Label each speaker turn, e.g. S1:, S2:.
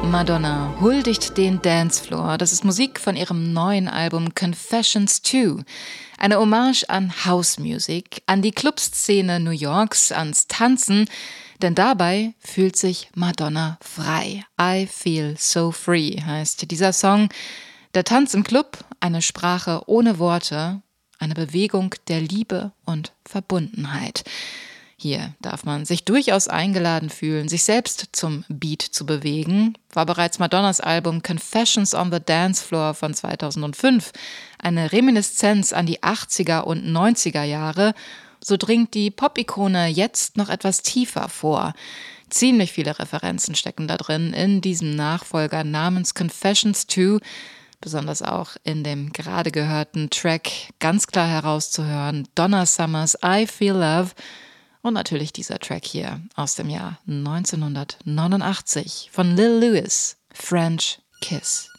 S1: Madonna huldigt den Dancefloor. Das ist Musik von ihrem neuen Album Confessions 2. Eine Hommage an House Music, an die Clubszene New Yorks, ans Tanzen. Denn dabei fühlt sich Madonna frei. I feel so free heißt dieser Song. Der Tanz im Club, eine Sprache ohne Worte, eine Bewegung der Liebe und Verbundenheit. Hier darf man sich durchaus eingeladen fühlen, sich selbst zum Beat zu bewegen. War bereits Madonnas Album Confessions on the Dance Floor von 2005 eine Reminiszenz an die 80er und 90er Jahre, so dringt die Pop-Ikone jetzt noch etwas tiefer vor. Ziemlich viele Referenzen stecken da drin in diesem Nachfolger namens Confessions 2, besonders auch in dem gerade gehörten Track ganz klar herauszuhören, Donna Summers I Feel Love. Und natürlich dieser Track hier aus dem Jahr 1989 von Lil Louis, French Kiss.